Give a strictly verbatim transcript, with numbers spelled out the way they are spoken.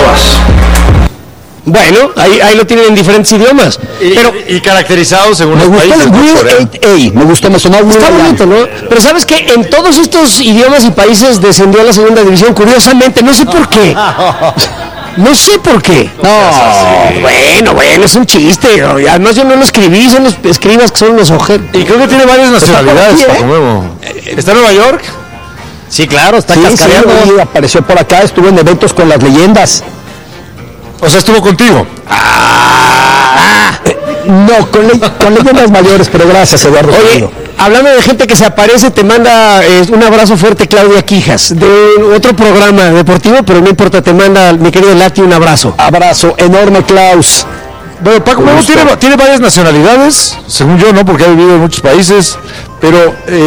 Dios. Bueno, ahí, ahí lo tienen en diferentes idiomas. Y, pero, y caracterizados según me los gustó países. el Will ocho A, me gustó, me sonó Will está bonito, ¿no? Pero sabes que en todos estos idiomas y países descendió a la segunda división, curiosamente, no sé por qué. No sé por qué. No, Bueno, bueno, es un chiste. Además yo no lo escribí, son los escribas que son unos ojeros. Y creo que tiene varias nacionalidades, Paco Memo. ¿Está en Nueva York? sí, claro, está Sí, cascareando. sí, Sí, apareció por acá, estuvo en eventos con las leyendas. O sea, estuvo contigo. No, con, le- con leyendas mayores, pero gracias, Eduardo. Oye, querido. hablando de gente que se aparece, te manda eh, un abrazo fuerte Claudia Quijas, de otro programa deportivo, pero no importa, te manda mi querido Lati un abrazo. Abrazo enorme, Klaus. Bueno, Paco Memo tiene, tiene varias nacionalidades, según yo, ¿no? Porque ha vivido en muchos países, pero... Eh,